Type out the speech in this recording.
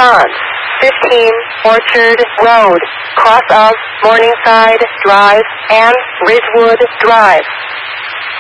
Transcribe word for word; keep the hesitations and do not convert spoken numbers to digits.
response. fifteen Orchard Road, cross of Morningside Drive and Ridgewood Drive.